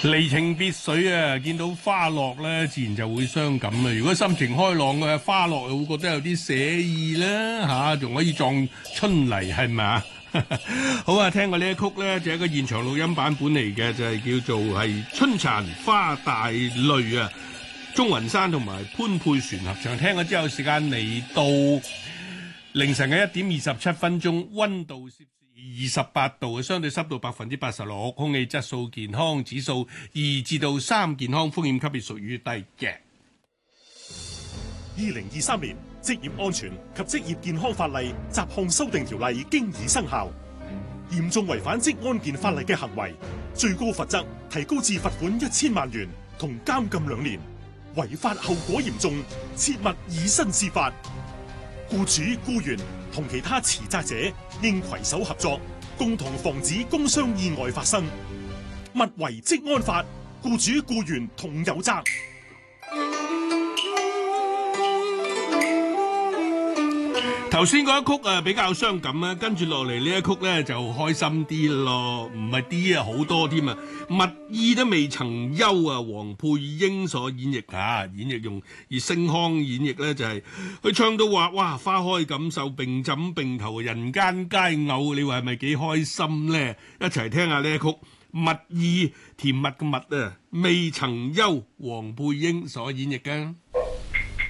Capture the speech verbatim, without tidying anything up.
離情別緒啊！見到花落咧，自然就會傷感啊！如果心情開朗嘅花落，又會覺得有啲寫意啦嚇，仲、啊、可以撞春泥，係咪啊？好啊！聽過呢一曲咧，就係、一個現場錄音版本嚟嘅，就係、是、叫做係《春殘花大淚》啊！鍾雲山同埋潘佩璇合唱，聽咗之後，時間嚟到凌晨嘅一點二十七分鐘，溫度攝氏二十八度，相對濕度百分之八十六，空氣質素健康指數二至到三，健康風險級別屬於低嘅。 二零二三年職業安全及職業健康法例雜項修訂條例經已生效，嚴重違反職安健法例嘅行為，最高罰則提高至罰款一千萬元同監禁兩年。違法後果嚴重，切勿以身試法。僱主、僱員同其他持責者應攜手合作，共同防止工傷意外發生。勿違職安法，僱主僱員同有責。 頭先嗰一曲啊比較傷感啊，跟住落嚟呢一曲咧就開心啲咯，唔係啲啊好多添啊，蜜意都未曾休啊，黃佩英所演繹嚇，演繹用而星腔演繹咧就係、是、佢唱到話哇花開錦繡並枕並頭人間佳偶，你話係咪幾開心咧？一齊聽下呢一曲蜜意甜蜜嘅蜜啊，未曾休，黃佩英所演繹嘅。